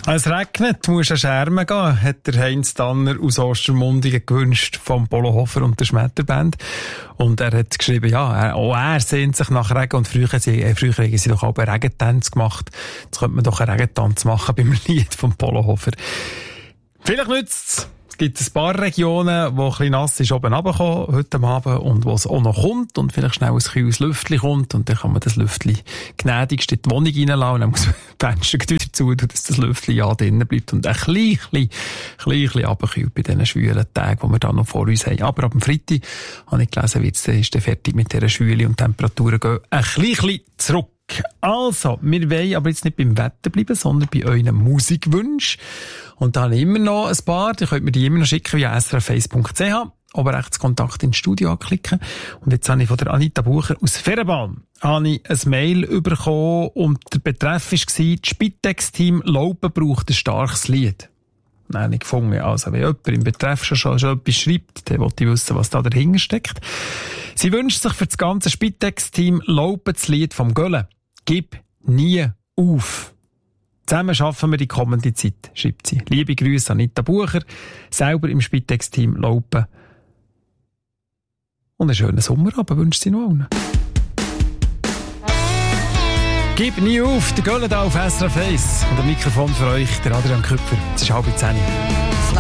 Es regnet, du musst an Schermen gehen, hat der Heinz Tanner aus Ostermundigen gewünscht vom Polohofer und der Schmetterband. Und er hat geschrieben, ja, auch er sehnt sich nach Regen und früher haben sie doch auch einen Regentanz gemacht. Jetzt könnte man doch einen Regentanz machen beim Lied vom Polohofer. Vielleicht nützt's. Es gibt ein paar Regionen, wo ein bisschen nass ist oben runtergekommen heute Abend und wo es auch noch kommt und vielleicht schnell ein kühles Lüftchen kommt und dann kann man das Lüftchen gnädigst in die Wohnung reinlassen und dann muss man die Fenster wieder zu tun, dass das Lüftchen ja drinnen bleibt und ein bisschen runterkühlt bei diesen schwülen Tagen, die wir da noch vor uns haben. Aber ab dem Freitag, habe ich gelesen, ist dann fertig mit dieser Schwüle und Temperaturen gehen ein bisschen zurück. Also, wir wollen aber jetzt nicht beim Wetter bleiben, sondern bei euren Musikwünschen. Und da habe ich immer noch ein paar, die könnt mir die immer noch schicken via srf1.ch, oben rechts Kontakt ins Studio anklicken. Und jetzt habe ich von der Anita Bucher aus Ferenbalm ein Mail bekommen und der Betreff war, das Spitex-Team Laupen braucht ein starkes Lied. Nein, nicht gefunden. Also, wenn jemand im Betreff schon etwas schreibt, dann wollte ich wissen, was da dahinter steckt. Sie wünscht sich für das ganze Spitex-Team Laupen das Lied vom Göllen. Gib nie auf. Zusammen schaffen wir die kommende Zeit, schreibt sie. Liebe Grüße Anita Bucher, selber im Spitex-Team Laupen. Und einen schönen Sommerabend wünscht sie noch allen. Gib nie auf, der Göllen da auf SRF 1. Und am Mikrofon für euch, der Adrian Küpfer. Es ist 9:30.